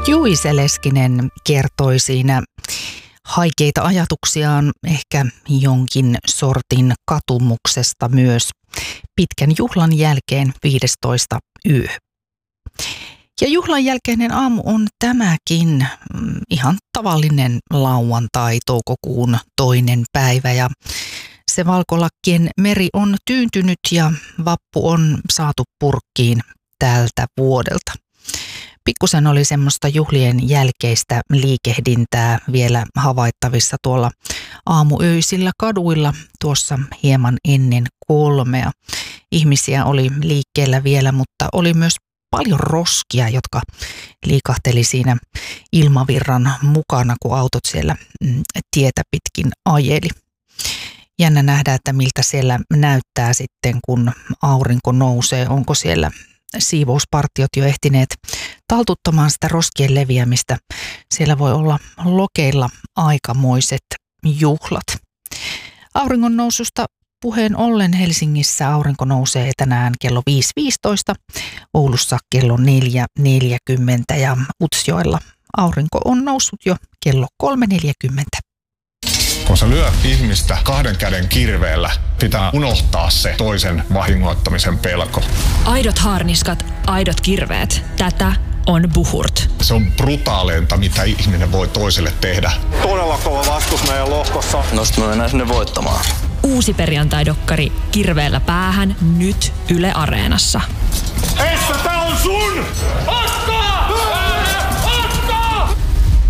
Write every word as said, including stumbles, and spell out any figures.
Juise Leskinen kertoi siinä haikeita ajatuksiaan, ehkä jonkin sortin katumuksesta myös pitkän juhlan jälkeen viidestoista yö. Ja juhlan jälkeinen aamu on tämäkin ihan tavallinen lauantai, toukokuun toinen päivä, ja se valkolakkien meri on tyyntynyt ja vappu on saatu purkkiin tältä vuodelta. Pikkusen oli semmoista juhlien jälkeistä liikehdintää vielä havaittavissa tuolla aamuöisillä kaduilla tuossa hieman ennen kolmea. Ihmisiä oli liikkeellä vielä, mutta oli myös paljon roskia, jotka liikahteli siinä ilmavirran mukana, kun autot siellä tietä pitkin ajeli. Jännä nähdä, että miltä siellä näyttää sitten, kun aurinko nousee. Onko siellä siivouspartiot jo ehtineet taltuttamaan sitä roskien leviämistä? Siellä voi olla lokeilla aikamoiset juhlat. Auringon noususta puheen ollen Helsingissä aurinko nousee tänään kello viisi viisitoista, Oulussa kello neljä neljäkymmentä ja Utsjoella aurinko on noussut jo kello kolme neljäkymmentä. Kun sä lyöt ihmistä kahden käden kirveellä, pitää unohtaa se toisen vahingoittamisen pelko. Aidot haarniskat, aidot kirveet. Tätä on Buhurt. Se on brutaaleinta, mitä ihminen voi toiselle tehdä. Todella kova vastus meidän lohkossa. Nosta me mennään sinne voittamaan. Uusi perjantai-dokkari Kirveellä päähän nyt Yle Areenassa. Essa, tää on sun!